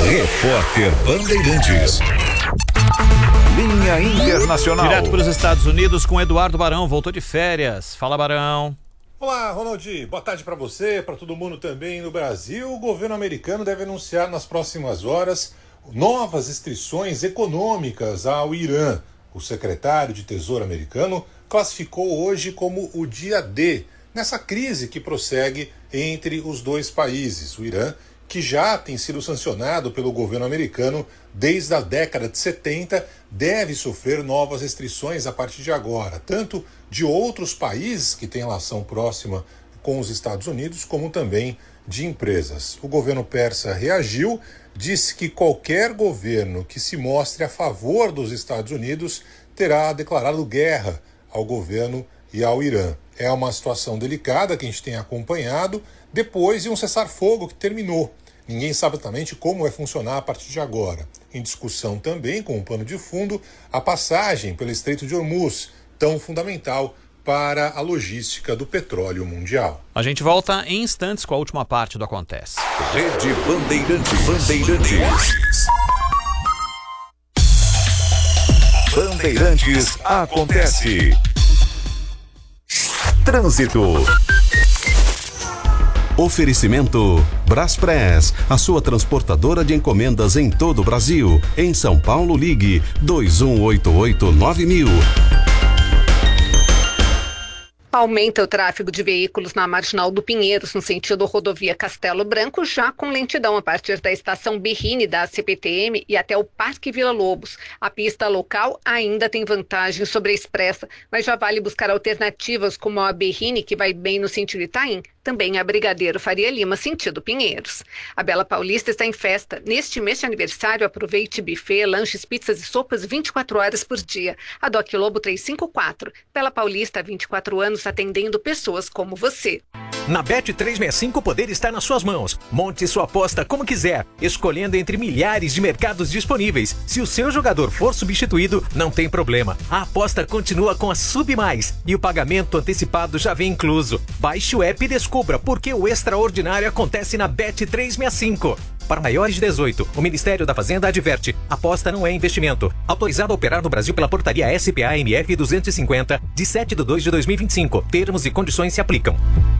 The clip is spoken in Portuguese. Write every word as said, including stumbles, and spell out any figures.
Repórter Bandeirantes. Linha Internacional. Direto para os Estados Unidos com Eduardo Barão, voltou de férias. Fala, Barão. Olá, Ronaldi. Boa tarde para você, para todo mundo também no Brasil. O governo americano deve anunciar nas próximas horas novas restrições econômicas ao Irã. O secretário de Tesouro americano classificou hoje como o dia D nessa crise que prossegue entre os dois países. O Irã, que já tem sido sancionado pelo governo americano desde a década de setenta, deve sofrer novas restrições a partir de agora, tanto de outros países que têm relação próxima com os Estados Unidos, como também de empresas. O governo persa reagiu, disse que qualquer governo que se mostre a favor dos Estados Unidos terá declarado guerra ao governo e ao Irã. É uma situação delicada que a gente tem acompanhado depois de um cessar-fogo que terminou. Ninguém sabe exatamente como vai funcionar a partir de agora. Em discussão também, com um pano de fundo, a passagem pelo Estreito de Hormuz, tão fundamental para a logística do petróleo mundial. A gente volta em instantes com a última parte do Acontece. Rede Bandeirantes. Bandeirantes. Bandeirantes Acontece. Trânsito. Oferecimento Braspress, a sua transportadora de encomendas em todo o Brasil. Em São Paulo, ligue dois um oito oito nove mil. Aumenta o tráfego de veículos na Marginal do Pinheiros, no sentido rodovia Castelo Branco, já com lentidão a partir da estação Berrini da C P T M e até o Parque Vila Lobos. A pista local ainda tem vantagem sobre a expressa, mas já vale buscar alternativas como a Berrini, que vai bem no sentido Itaim, também a Brigadeiro Faria Lima, sentido Pinheiros. A Bela Paulista está em festa. Neste mês de aniversário, aproveite buffet, lanches, pizzas e sopas vinte e quatro horas por dia. A Doc Lobo trezentos e cinquenta e quatro. Bela Paulista, há vinte e quatro anos, atendendo pessoas como você. Na Bet trezentos e sessenta e cinco, o poder está nas suas mãos. Monte sua aposta como quiser, escolhendo entre milhares de mercados disponíveis. Se o seu jogador for substituído, não tem problema. A aposta continua com a Sub Mais e o pagamento antecipado já vem incluso. Baixe o app e descubra por que o extraordinário acontece na Bet trezentos e sessenta e cinco. Para maiores de dezoito, o Ministério da Fazenda adverte: aposta não é investimento. Autorizado a operar no Brasil pela portaria S P A M F duzentos e cinquenta, de sete de dois de dois mil e vinte e cinco. Termos e condições se aplicam.